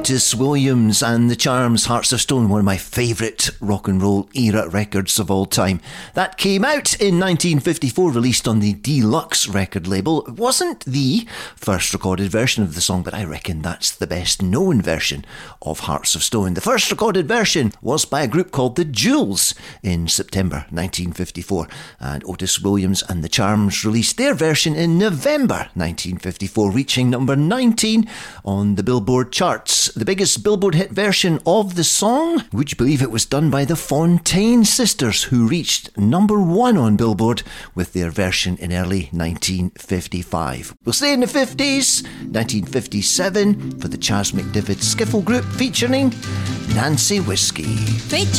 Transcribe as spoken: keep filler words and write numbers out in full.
Otis Williams and the Charms, Hearts of Stone, one of my favourite rock and roll era records of all time. That came out in nineteen fifty-four, released on the Deluxe record label. It wasn't the first recorded version of the song, but I reckon that's the best known version of Hearts of Stone. The first recorded version was by a group called the Jewels in September nineteen fifty-four, and Otis Williams and the Charms released their version in November nineteen fifty-four, reaching number nineteen on the Billboard charts. The biggest Billboard hit version of the song, would you believe it was done by the Fontaine Sisters, who reached number one on Billboard with their version in early nineteen fifty-five. We'll stay in the fifties, nineteen fifty-seven, for the Chas McDivitt Skiffle Group featuring Nancy Whiskey.